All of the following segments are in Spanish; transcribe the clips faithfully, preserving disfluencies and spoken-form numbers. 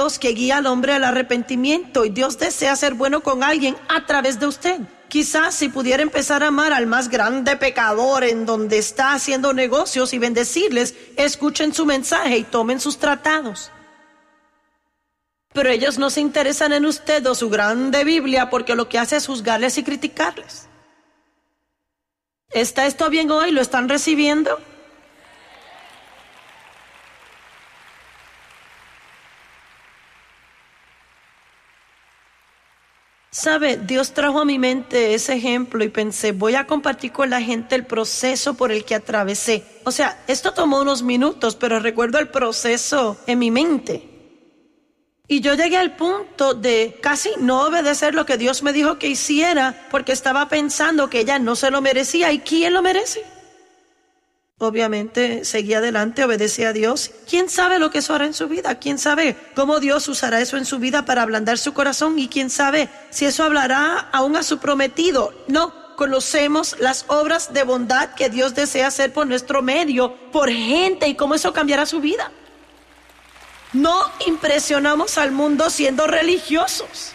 dos que guía al hombre al arrepentimiento, y Dios desea ser bueno con alguien a través de usted. Quizás si pudiera empezar a amar al más grande pecador en donde está haciendo negocios y bendecirles, escuchen su mensaje y tomen sus tratados. Pero ellos no se interesan en usted o su grande Biblia, porque lo que hace es juzgarles y criticarles. ¿Está esto bien hoy? ¿Lo están recibiendo? ¿Sabe? Dios trajo a mi mente ese ejemplo y pensé, voy a compartir con la gente el proceso por el que atravesé. O sea, esto tomó unos minutos, pero recuerdo el proceso en mi mente. Y yo llegué al punto de casi no obedecer lo que Dios me dijo que hiciera, porque estaba pensando que ella no se lo merecía. ¿Y quién lo merece? Obviamente seguí adelante, obedecí a Dios. ¿Quién sabe lo que eso hará en su vida? ¿Quién sabe cómo Dios usará eso en su vida para ablandar su corazón? ¿Y quién sabe si eso hablará aún a su prometido? No, conocemos las obras de bondad que Dios desea hacer por nuestro medio, por gente, y cómo eso cambiará su vida. No impresionamos al mundo siendo religiosos.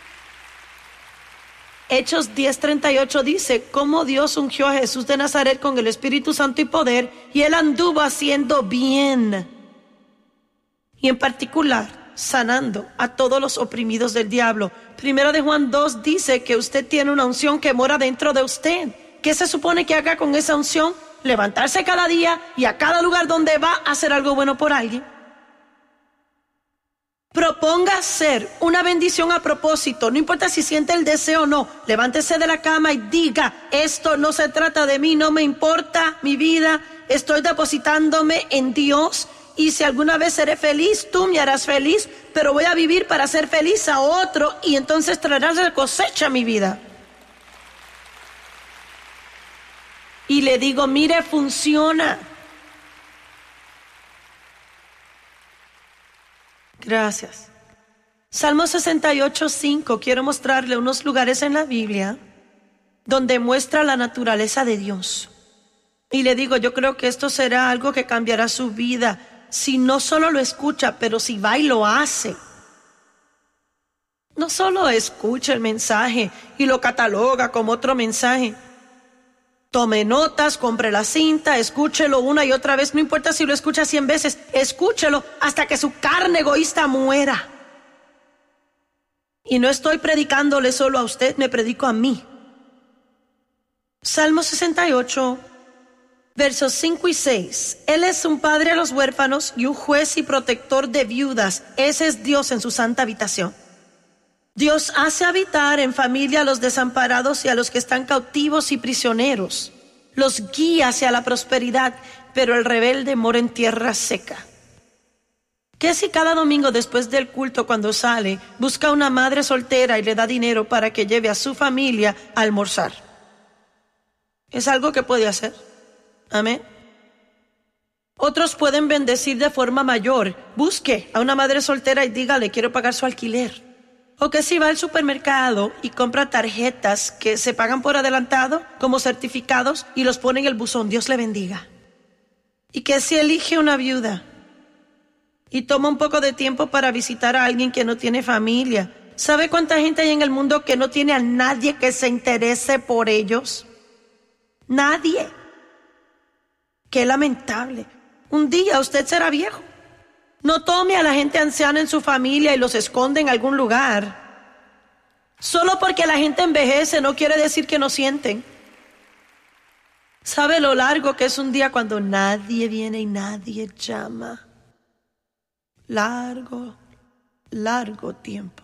Hechos diez treinta y ocho dice cómo Dios ungió a Jesús de Nazaret con el Espíritu Santo y poder, y él anduvo haciendo bien, y en particular sanando a todos los oprimidos del diablo. Primera de Juan dos dice que usted tiene una unción que mora dentro de usted. ¿Qué se supone que haga con esa unción? Levantarse cada día y a cada lugar donde va a hacer algo bueno por alguien. Proponga ser una bendición a propósito, no importa si siente el deseo o no. Levántese de la cama y diga, esto no se trata de mí, no me importa mi vida, estoy depositándome en Dios, y si alguna vez seré feliz, tú me harás feliz, pero voy a vivir para ser feliz a otro, y entonces traerás de cosecha a mi vida. Y le digo, mire, funciona. Gracias. Salmo sesenta y ocho, cinco. Quiero mostrarle unos lugares en la Biblia donde muestra la naturaleza de Dios. Y le digo, yo creo que esto será algo que cambiará su vida, si no solo lo escucha, pero si va y lo hace. No solo escucha el mensaje y lo cataloga como otro mensaje. Tome notas, compre la cinta, escúchelo una y otra vez, no importa si lo escucha cien veces, escúchelo hasta que su carne egoísta muera. Y no estoy predicándole solo a usted, me predico a mí. Salmo sesenta y ocho, versos cinco y seis. Él es un padre a los huérfanos y un juez y protector de viudas. Ese es Dios en su santa habitación. Dios hace habitar en familia a los desamparados y a los que están cautivos y prisioneros. Los guía hacia la prosperidad, pero el rebelde mora en tierra seca. ¿Qué si cada domingo después del culto, cuando sale, busca una madre soltera y le da dinero para que lleve a su familia a almorzar? Es algo que puede hacer. Amén. Otros pueden bendecir de forma mayor. Busque a una madre soltera y dígale, quiero pagar su alquiler. O que si va al supermercado y compra tarjetas que se pagan por adelantado como certificados y los pone en el buzón, Dios le bendiga. Y que si elige una viuda y toma un poco de tiempo para visitar a alguien que no tiene familia. ¿Sabe cuánta gente hay en el mundo que no tiene a nadie que se interese por ellos? Nadie. Qué lamentable. Un día usted será viejo. No tome a la gente anciana en su familia y los esconde en algún lugar. Solo porque la gente envejece no quiere decir que no sienten. ¿Sabe lo largo que es un día cuando nadie viene y nadie llama? Largo, largo tiempo.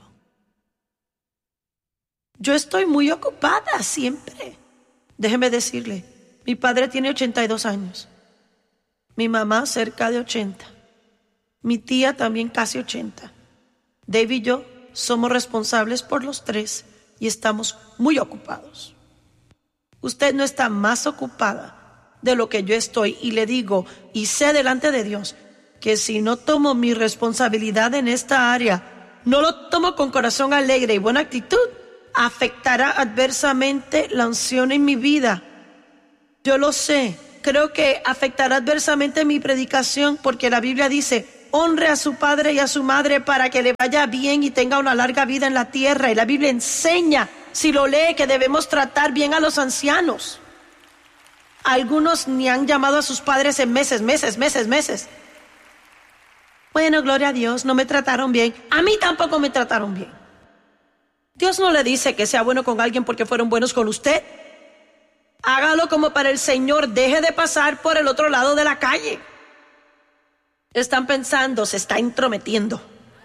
Yo estoy muy ocupada siempre. Déjeme decirle, mi padre tiene ochenta y dos años. Mi mamá cerca de ochenta. Mi tía también casi ochenta. Dave y yo somos responsables por los tres y estamos muy ocupados. Usted no está más ocupada de lo que yo estoy, y le digo y sé delante de Dios que si no tomo mi responsabilidad en esta área, no lo tomo con corazón alegre y buena actitud, afectará adversamente la unción en mi vida. Yo lo sé. Creo que afectará adversamente mi predicación porque la Biblia dice, honre a su padre y a su madre para que le vaya bien y tenga una larga vida en la tierra. Y la Biblia enseña, si lo lee, que debemos tratar bien a los ancianos. Algunos ni han llamado a sus padres en meses, meses, meses, meses. Bueno, gloria a Dios, no me trataron bien. A mí tampoco me trataron bien. Dios no le dice que sea bueno con alguien porque fueron buenos con usted. Hágalo como para el Señor, deje de pasar por el otro lado de la calle. Están pensando, se está intrometiendo.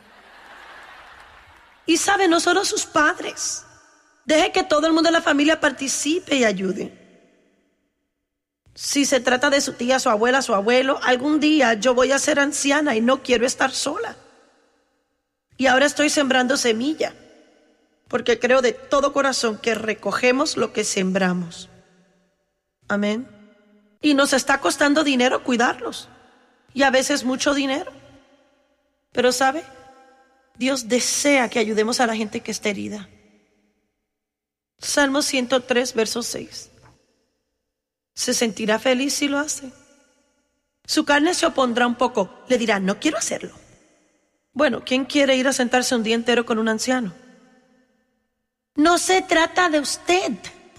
Y sabe, no solo sus padres. Deje que todo el mundo de la familia participe y ayude. Si se trata de su tía, su abuela, su abuelo, algún día yo voy a ser anciana y no quiero estar sola. Y ahora estoy sembrando semilla, porque creo de todo corazón que recogemos lo que sembramos. Amén. Y nos está costando dinero cuidarlos. Y a veces mucho dinero. Pero ¿sabe? Dios desea que ayudemos a la gente que está herida. Salmo ciento tres, verso seis. Se sentirá feliz si lo hace. Su carne se opondrá un poco. Le dirá, no quiero hacerlo. Bueno, ¿quién quiere ir a sentarse un día entero con un anciano? No se trata de usted.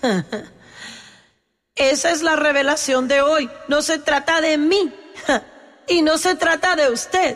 Esa es la revelación de hoy. No se trata de mí. Y no se trata de usted.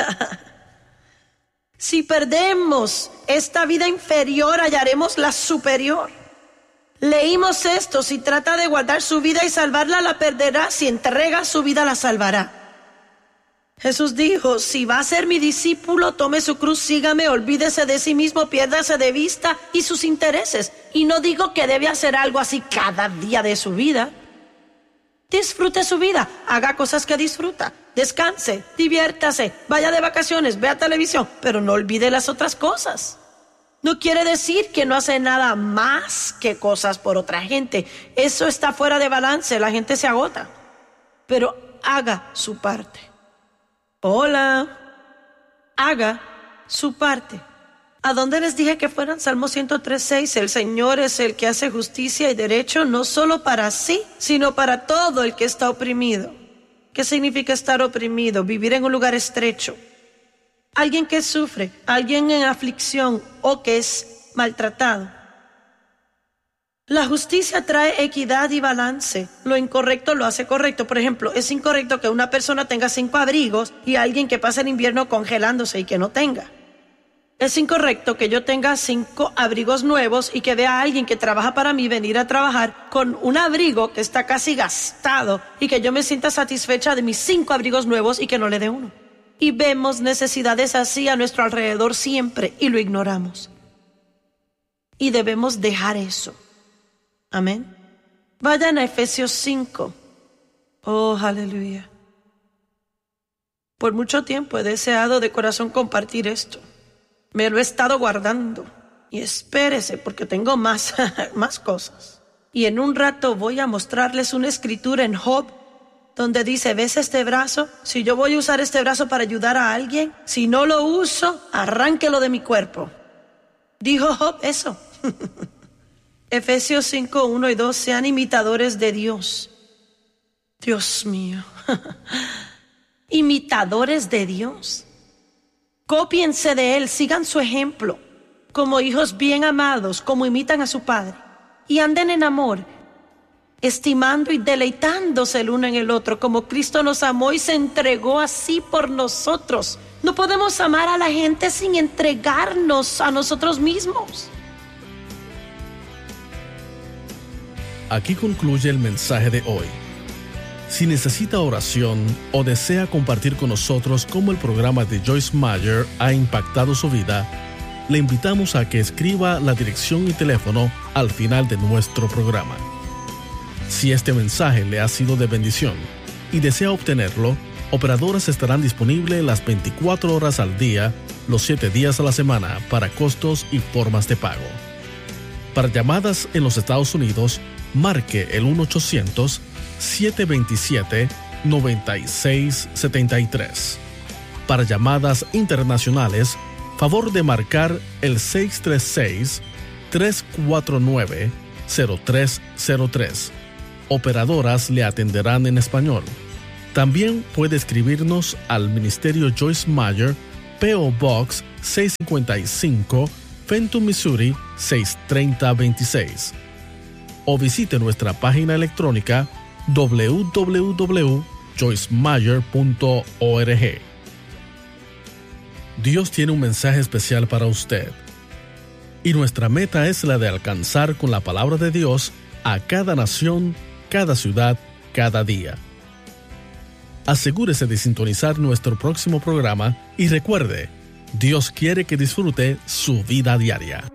Si perdemos esta vida inferior, hallaremos la superior. Leímos esto, si trata de guardar su vida y salvarla, la perderá. Si entrega su vida, la salvará. Jesús dijo, si va a ser mi discípulo, tome su cruz, sígame, olvídese de sí mismo, piérdase de vista y sus intereses. Y no digo que debe hacer algo así cada día de su vida. Disfrute su vida, haga cosas que disfruta, descanse, diviértase, vaya de vacaciones, vea televisión, pero no olvide las otras cosas. No quiere decir que no hace nada más que cosas por otra gente. Eso está fuera de balance, la gente se agota. Pero haga su parte. Hola. Haga su parte. ¿A dónde les dije que fueran? Salmo ciento tres, seis. El Señor es el que hace justicia y derecho, no solo para sí, sino para todo el que está oprimido. ¿Qué significa estar oprimido? Vivir en un lugar estrecho. Alguien que sufre, alguien en aflicción o que es maltratado. La justicia trae equidad y balance. Lo incorrecto lo hace correcto. Por ejemplo, es incorrecto que una persona tenga cinco abrigos y alguien que pase el invierno congelándose y que no tenga. Es incorrecto que yo tenga cinco abrigos nuevos y que vea a alguien que trabaja para mí venir a trabajar con un abrigo que está casi gastado y que yo me sienta satisfecha de mis cinco abrigos nuevos y que no le dé uno. Y vemos necesidades así a nuestro alrededor siempre y lo ignoramos. Y debemos dejar eso. Amén. Vayan a Efesios cinco. Oh, aleluya. Por mucho tiempo he deseado de corazón compartir esto. Me lo he estado guardando. Y espérese porque tengo más, más cosas. Y en un rato voy a mostrarles una escritura en Job donde dice, ¿ves este brazo? Si yo voy a usar este brazo para ayudar a alguien, si no lo uso, arránquelo de mi cuerpo. Dijo Job eso. Efesios cinco, uno y dos, sean imitadores de Dios. Dios mío. Imitadores de Dios. Cópiense de Él, sigan su ejemplo, como hijos bien amados, como imitan a su Padre. Y anden en amor, estimando y deleitándose el uno en el otro, como Cristo nos amó y se entregó así por nosotros. No podemos amar a la gente sin entregarnos a nosotros mismos. Aquí concluye el mensaje de hoy. Si necesita oración o desea compartir con nosotros cómo el programa de Joyce Meyer ha impactado su vida, le invitamos a que escriba la dirección y teléfono al final de nuestro programa. Si este mensaje le ha sido de bendición y desea obtenerlo, operadoras estarán disponibles las veinticuatro horas al día, los siete días a la semana para costos y formas de pago. Para llamadas en los Estados Unidos, marque el uno ochocientos, siete dos siete, nueve seis siete tres. Para llamadas internacionales, favor de marcar el seis tres seis, tres cuatro nueve, cero tres cero tres. Operadoras le atenderán en español. También puede escribirnos al Ministerio Joyce Meyer, P O Box seiscientos cincuenta y cinco, Fenton, Missouri seis tres cero dos seis. O visite nuestra página electrónica doble u doble u doble u punto joyce meyer punto org. Dios tiene un mensaje especial para usted. Y nuestra meta es la de alcanzar con la palabra de Dios a cada nación, cada ciudad, cada día. Asegúrese de sintonizar nuestro próximo programa y recuerde, Dios quiere que disfrute su vida diaria.